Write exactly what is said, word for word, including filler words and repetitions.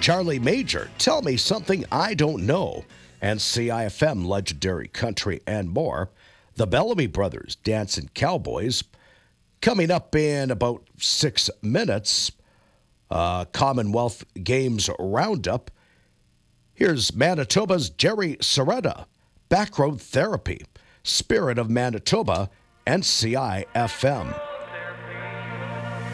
Charlie Major, Tell Me Something I Don't Know, and C I F M, Legendary Country, and more. The Bellamy Brothers, Dancing Cowboys. Coming up in about six minutes, uh, Commonwealth Games Roundup. Here's Manitoba's Jerry Soretta, Backroad Therapy, Spirit of Manitoba, and C I F M.